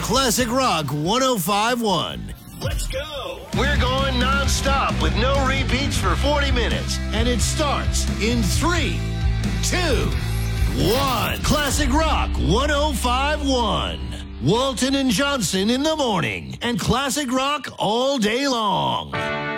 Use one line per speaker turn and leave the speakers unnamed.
Classic Rock 105.1.
Let's go.
We're going non-stop with no repeats for 40 minutes. And it starts in 3, 2, 1. Classic Rock 105.1. Walton and Johnson in the morning. And Classic Rock all day long.